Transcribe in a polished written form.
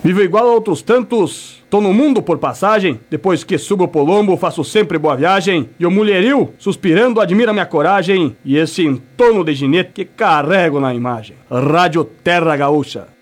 Vivo igual a outros tantos, tô no mundo por passagem. Depois que subo pro lombo, faço sempre boa viagem. E o mulherio, suspirando, admira minha coragem e esse entorno de ginete que carrego na imagem. Rádio Terra Gaúcha.